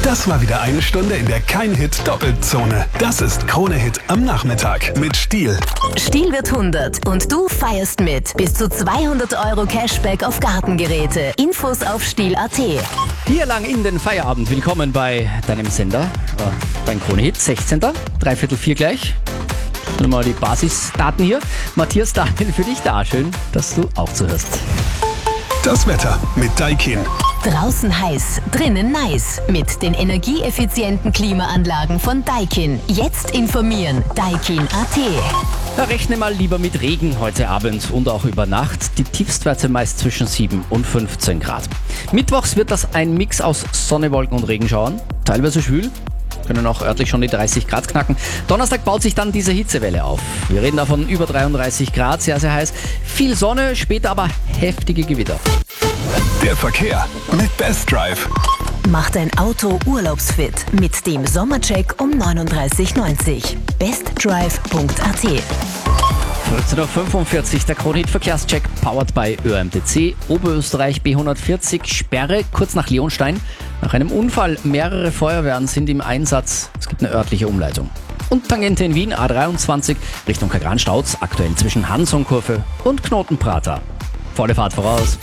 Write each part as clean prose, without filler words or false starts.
Das war wieder eine Stunde, in der kein Hit doppelt Zone. Das ist Krone Hit am Nachmittag mit Stihl. Stihl wird 100 und du feierst mit. Bis zu 200 € Cashback auf Gartengeräte. Infos auf Stihl.at. Hier lang in den Feierabend. Willkommen bei deinem Sender, beim Krone Hit, 16. 3/4 gleich. Nochmal die Basisdaten hier. Matthias, Daniel für dich da. Schön, dass du auch zuhörst. Das Wetter mit Daikin. Draußen heiß, drinnen nice. Mit den energieeffizienten Klimaanlagen von Daikin. Jetzt informieren. Daikin.at. Ja, rechne mal lieber mit Regen heute Abend und auch über Nacht. Die Tiefstwerte meist zwischen 7 und 15 Grad. Mittwochs wird das ein Mix aus Sonne, Wolken und Regenschauern. Teilweise schwül. Können auch örtlich schon die 30 Grad knacken. Donnerstag baut sich dann diese Hitzewelle auf. Wir reden davon über 33 Grad, sehr, sehr heiß. Viel Sonne, später aber heftige Gewitter. Der Verkehr mit Best Drive. Mach dein Auto urlaubsfit mit dem Sommercheck um 39,90. bestdrive.at. 14.45 Uhr, der Krone Hit Verkehrscheck, powered by ÖMTC. Oberösterreich B140, Sperre kurz nach Leonstein. Nach einem Unfall, mehrere Feuerwehren sind im Einsatz. Es gibt eine örtliche Umleitung. Und Tangente in Wien, A23, Richtung Kagran-Stauz, aktuell zwischen Hansonkurve und Knotenprater. Volle Fahrt voraus.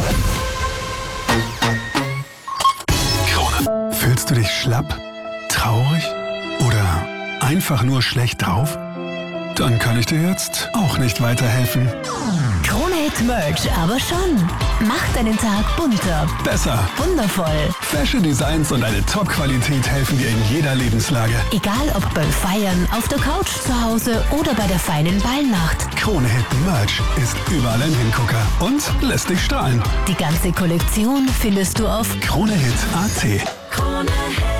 Krone. Fühlst du dich schlapp, traurig oder einfach nur schlecht drauf? Dann kann ich dir jetzt auch nicht weiterhelfen. Krone Hit Merch aber schon. Mach deinen Tag bunter, Besser. wundervoll. Fashion Designs und eine Top-Qualität helfen dir in jeder Lebenslage. Egal ob beim Feiern, auf der Couch zu Hause oder bei der feinen Ballnacht. Krone Hit Merch ist überall ein Hingucker und lässt dich strahlen. Die ganze Kollektion findest du auf KroneHit.at. Krone Hit.